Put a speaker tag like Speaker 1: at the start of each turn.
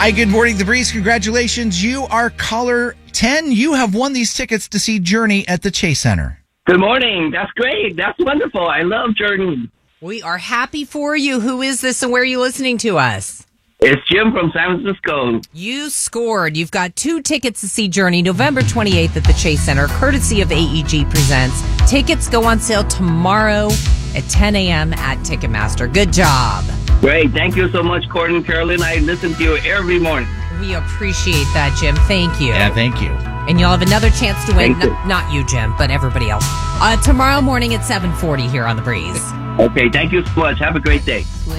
Speaker 1: Hi, good morning, The Breeze. Congratulations. You are caller 10. You have won these tickets to see Journey at the Chase Center.
Speaker 2: Good morning. That's great. That's wonderful. I love Journey.
Speaker 3: We are happy for you. Who is this and where are you listening to us?
Speaker 2: It's Jim from San Francisco.
Speaker 3: You scored. You've got 2 tickets to see Journey November 28th at the Chase Center, courtesy of AEG Presents. Tickets go on sale tomorrow at 10 a.m. at Ticketmaster. Good job.
Speaker 2: Great. Thank you so much, Courtney and Carolyn. I listen to you every morning.
Speaker 3: We appreciate that, Jim. Thank you.
Speaker 1: Yeah, thank you.
Speaker 3: And you'll have another chance to win.
Speaker 2: Thank you.
Speaker 3: Not you, Jim, but everybody else. Tomorrow morning at 7:40 here on The Breeze.
Speaker 2: Okay. Thank you so much. Have a great day.